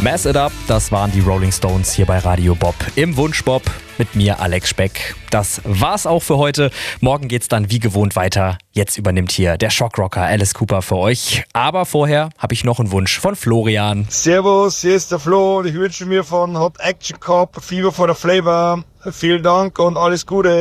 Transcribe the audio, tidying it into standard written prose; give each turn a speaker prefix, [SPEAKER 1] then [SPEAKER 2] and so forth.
[SPEAKER 1] Mess It Up, das waren die Rolling Stones hier bei Radio Bob im Wunschbob mit mir, Alex Speck. Das war's auch für heute. Morgen geht's dann wie gewohnt weiter. Jetzt übernimmt hier der Shockrocker Alice Cooper für euch. Aber vorher habe ich noch einen Wunsch von Florian.
[SPEAKER 2] Servus, hier ist der Flo und ich wünsche mir von Hot Action Cop Fieber for the Flavor. Vielen Dank und alles Gute.